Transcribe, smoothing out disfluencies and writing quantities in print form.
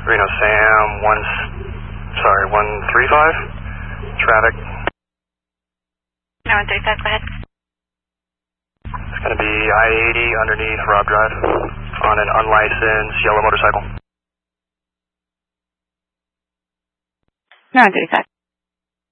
Reno Sam, 135, traffic. 135, go ahead. It's going to be I-80 underneath Rob Drive on an unlicensed yellow motorcycle. 135.